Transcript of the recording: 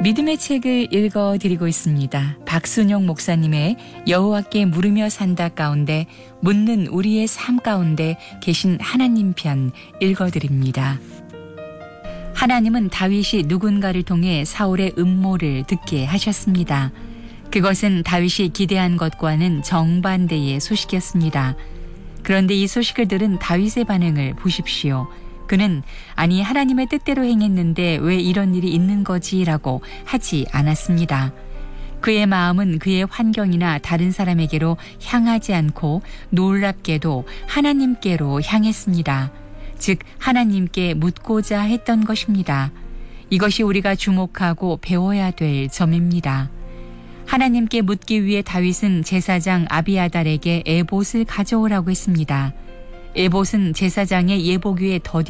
믿음의 책을 읽어드리고 있습니다. 박순용 목사님의 여호와께 물으며 산다 가운데 묻는 우리의 삶 가운데 계신 하나님 편 읽어드립니다. 하나님은 다윗이 누군가를 통해 사울의 음모를 듣게 하셨습니다. 그것은 다윗이 기대한 것과는 정반대의 소식이었습니다. 그런데 이 소식을 들은 다윗의 반응을 보십시오. 그는 아니 하나님의 뜻대로 행했는데 왜 이런 일이 있는 거지? 라고 하지 않았습니다. 그의 마음은 그의 환경이나 다른 사람에게로 향하지 않고 놀랍게도 하나님께로 향했습니다. 즉 하나님께 묻고자 했던 것입니다. 이것이 우리가 주목하고 배워야 될 점입니다. 하나님께 묻기 위해 다윗은 제사장 아비아달에게 에봇을 가져오라고 했습니다. 에봇은 제사장의 예복 위에 더디